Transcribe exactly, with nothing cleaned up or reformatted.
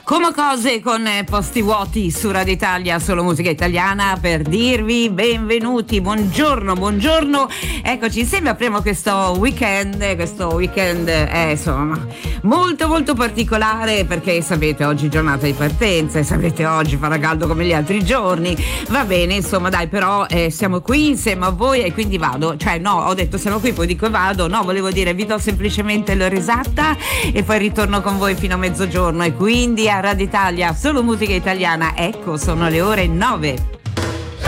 Come cose con posti vuoti su Radio Italia, solo musica italiana, per dirvi benvenuti, buongiorno, buongiorno. Eccoci insieme, apriamo questo weekend, questo weekend è insomma molto molto particolare perché sapete oggi è giornata di partenza e sapete oggi farà caldo come gli altri giorni, va bene insomma dai, però eh, siamo qui insieme a voi e quindi vado, cioè no, ho detto siamo qui poi dico vado, no, volevo dire vi do semplicemente l'ora esatta e poi ritorno con voi fino a mezzogiorno e quindi a Radio Italia, solo musica italiana, ecco sono le ore nove.